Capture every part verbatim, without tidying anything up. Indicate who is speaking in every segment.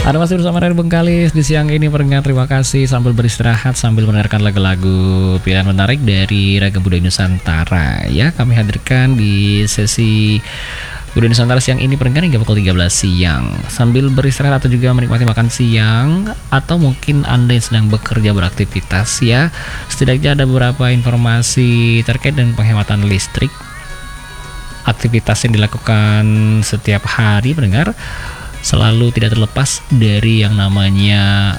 Speaker 1: Ada masih bersama Radio Bengkalis di siang ini pendengar, terima kasih sambil beristirahat sambil mendengarkan lagu-lagu pilihan menarik dari Ragam Budaya Nusantara ya. Kami hadirkan di sesi Budaya Nusantara siang ini pendengar hingga pukul tiga belas siang. Sambil beristirahat atau juga menikmati makan siang, atau mungkin Anda yang sedang bekerja beraktivitas ya. Setidaknya ada beberapa informasi terkait dengan penghematan listrik. Aktivitas yang dilakukan setiap hari pendengar selalu tidak terlepas dari yang namanya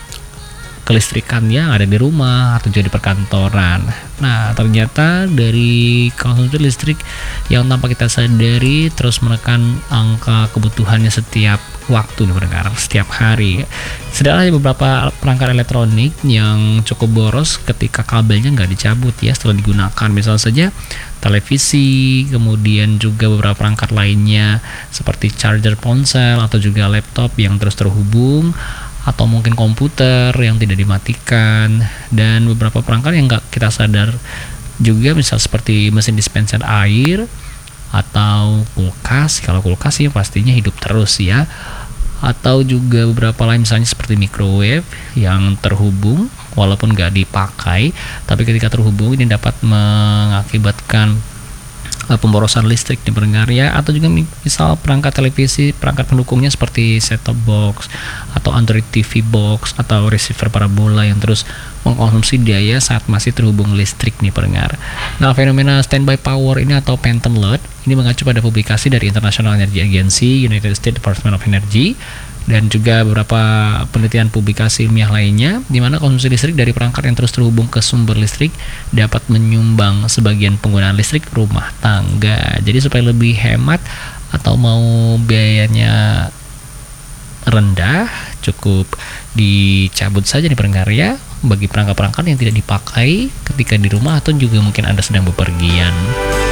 Speaker 1: kelistrikan yang ada di rumah atau juga di perkantoran. Nah, ternyata dari konsumsi listrik yang tanpa kita sadari terus menekan angka kebutuhannya setiap waktu nih pendengar, setiap hari. Sedangkan ada beberapa perangkat elektronik yang cukup boros ketika kabelnya nggak dicabut ya setelah digunakan. Misal saja televisi, kemudian juga beberapa perangkat lainnya seperti charger ponsel atau juga laptop yang terus terhubung, atau mungkin komputer yang tidak dimatikan, dan beberapa perangkat yang nggak kita sadar juga, misal seperti mesin dispenser air atau kulkas. Kalau kulkas sih pastinya hidup terus ya, atau juga beberapa lain misalnya seperti microwave yang terhubung walaupun nggak dipakai, tapi ketika terhubung ini dapat mengakibatkan uh, pemborosan listrik di pendengar ya. Atau juga misal perangkat televisi, perangkat pendukungnya seperti set-top box atau Android T V box atau receiver parabola yang terus mengkonsumsi daya saat masih terhubung listrik nih pendengar. Nah, fenomena standby power ini atau phantom load ini mengacu pada publikasi dari International Energy Agency, United States Department of Energy, dan juga beberapa penelitian publikasi ilmiah lainnya, di mana konsumsi listrik dari perangkat yang terus terhubung ke sumber listrik dapat menyumbang sebagian penggunaan listrik rumah tangga. Jadi supaya lebih hemat atau mau biayanya rendah, cukup dicabut saja nih pendengar ya, bagi perangkat-perangkat yang tidak dipakai ketika di rumah atau juga mungkin Anda sedang bepergian.